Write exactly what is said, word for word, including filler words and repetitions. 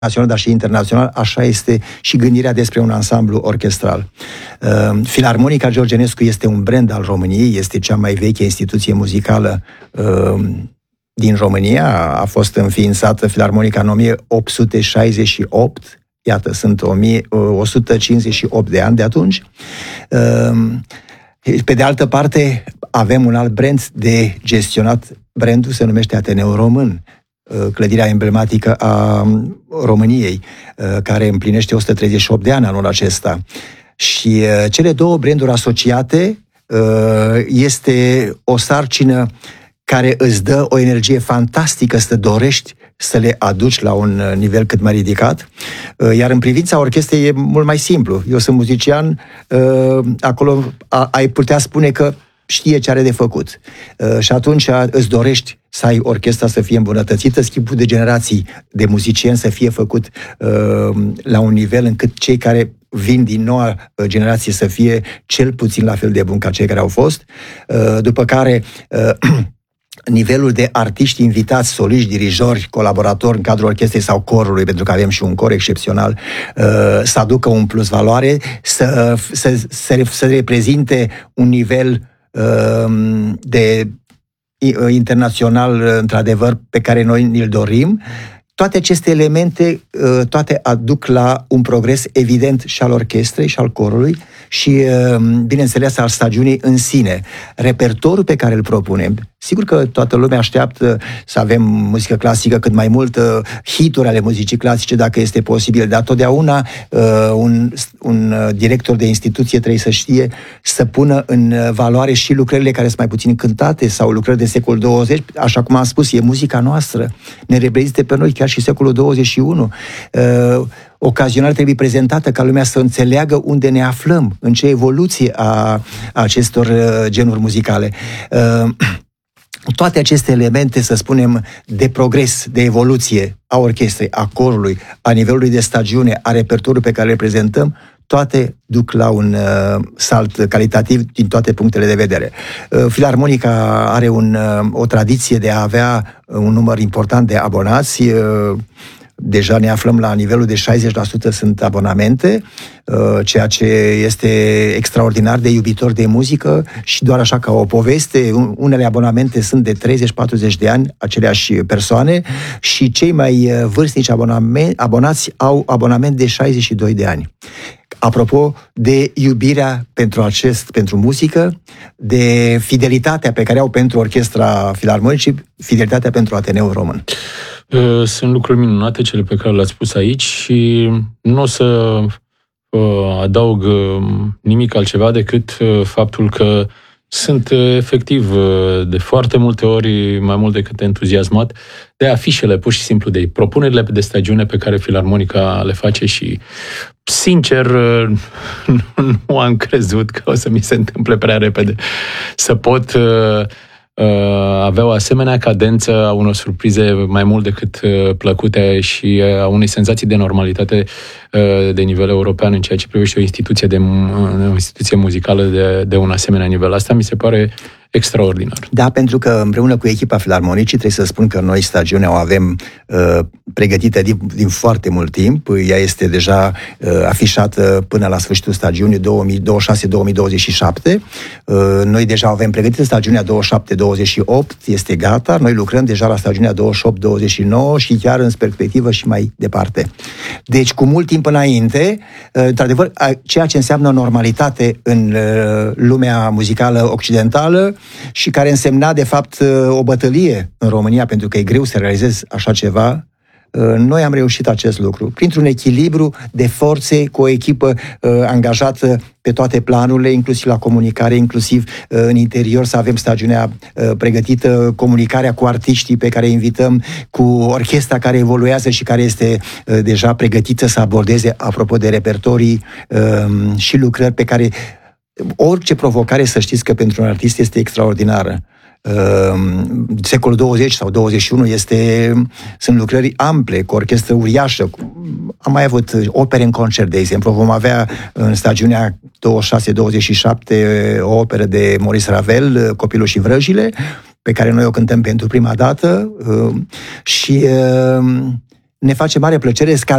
național, dar și internațional, așa este și gândirea despre un ansamblu orchestral. Filarmonica Georgenescu este un brand al României, este cea mai veche instituție muzicală din România, a fost înființată Filarmonica în o mie opt sute șaizeci și opt, iată, sunt o sută cincizeci și opt de ani de atunci. Pe de altă parte, avem un alt brand de gestionat, brandul se numește Ateneul Român, clădirea emblematică a României, care împlinește o sută treizeci și opt de ani anul acesta. Și cele două branduri asociate este o sarcină care îți dă o energie fantastică să te dorești să le aduci la un nivel cât mai ridicat. Iar în privința orchestrei e mult mai simplu. Eu sunt muzician, acolo ai putea spune că știe ce are de făcut. Și atunci îți dorești să ai orchestra să fie îmbunătățită, schimbul de generații de muzicieni să fie făcut la un nivel încât cei care vin din noua generație să fie cel puțin la fel de buni ca cei care au fost. După care nivelul de artiști invitați, soliști, dirijori, colaboratori în cadrul orchestrei sau corului, pentru că avem și un cor excepțional, să aducă un plus valoare, să, să, să, să reprezinte un nivel de internațional, într-adevăr, pe care noi ni-l dorim. Toate aceste elemente, toate aduc la un progres evident și al orchestrei și al corului și, bineînțeles, al stagiunii în sine. Repertoriul pe care îl propunem, sigur că toată lumea așteaptă să avem muzică clasică cât mai mult, hituri ale muzicii clasice, dacă este posibil, dar totdeauna un, un director de instituție trebuie să știe să pună în valoare și lucrările care sunt mai puțin cântate sau lucrări de secolul douăzeci, așa cum am spus, e muzica noastră, ne reprezintă pe noi chiar și secolul douăzeci și unu. Ocazional trebuie prezentată ca lumea să înțeleagă unde ne aflăm, în ce evoluție a, a acestor genuri muzicale. Toate aceste elemente, să spunem, de progres, de evoluție a orchestrei, a corului, a nivelului de stagiune, a repertoriului pe care le prezentăm, toate duc la un uh, salt calitativ din toate punctele de vedere. Uh, Filarmonica are un, uh, o tradiție de a avea un număr important de abonați. Uh, Deja ne aflăm la nivelul de șaizeci la sută sunt abonamente, ceea ce este extraordinar de iubitor de muzică și doar așa ca o poveste, unele abonamente sunt de treizeci patruzeci de ani, aceleași persoane, și cei mai vârstnici abonați au abonament de șaizeci și doi de ani. Apropo de iubirea pentru acest, pentru muzică, de fidelitatea pe care au pentru Orchestra Filarmonicii, fidelitatea pentru Ateneul Român. Sunt lucruri minunate cele pe care le-ați spus aici și nu o să adaug nimic altceva decât faptul că sunt efectiv de foarte multe ori mai mult decât entuziasmat de afișele, pur și simplu, de propunerile de stagiune pe care Filarmonica le face și, sincer, nu, nu am crezut că o să mi se întâmple prea repede să pot avea o asemenea cadență a unor surprize mai mult decât plăcute și a unei senzații de normalitate de nivel european în ceea ce privește o instituție, de, o instituție muzicală de, de un asemenea nivel. Asta mi se pare extraordinar. Da, pentru că împreună cu echipa Filarmonicii trebuie să spun că noi stagiunea o avem uh, pregătită din, din foarte mult timp. Ea este deja uh, afișată până la sfârșitul stagiunii două mii douăzeci și șase două mii douăzeci și șapte. Uh, noi deja avem pregătită stagiunea douăzeci și șapte douăzeci și opt, este gata. Noi lucrăm deja la stagiunea douăzeci și opt douăzeci și nouă și chiar în perspectivă și mai departe. Deci, cu mult timp înainte, uh, într-adevăr, ceea ce înseamnă normalitate în uh, lumea muzicală occidentală și care însemna, de fapt, o bătălie în România, pentru că e greu să realizezi așa ceva, noi am reușit acest lucru. Printr-un echilibru de forțe, cu o echipă angajată pe toate planurile, inclusiv la comunicare, inclusiv în interior, să avem stagiunea pregătită, comunicarea cu artiștii pe care îi invităm, cu orchestra care evoluează și care este deja pregătită să abordeze, apropo de repertorii și lucrări pe care orice provocare, să știți că pentru un artist este extraordinară. Uh, secolul douăzeci sau douăzeci și unu este, sunt lucrări ample, cu orchestră uriașă. Am mai avut opere în concert, de exemplu. Vom avea în stagiunea douăzeci și șase douăzeci și șapte o operă de Maurice Ravel, Copilul și vrăjile, pe care noi o cântăm pentru prima dată. Uh, și uh, ne face mare plăcere